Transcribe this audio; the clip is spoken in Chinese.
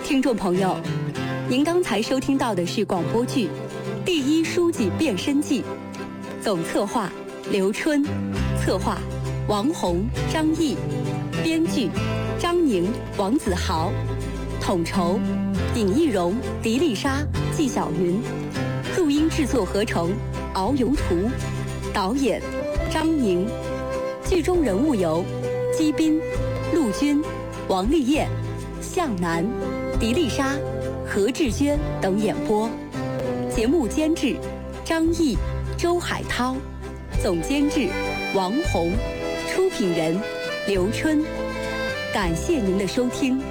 听众朋友，您刚才收听到的是广播剧《第一书记变身记》，总策划刘春，策划王红、张毅，编剧张宁、王子豪，统筹尹艺荣、狄丽莎、纪晓云，录音制作合成敖游图，导演张宁。剧中人物有姬斌、陆军、王丽燕、向南、狄丽莎、何志娟等演播。节目监制张毅、周海涛，总监制王红，出品人刘春。感谢您的收听。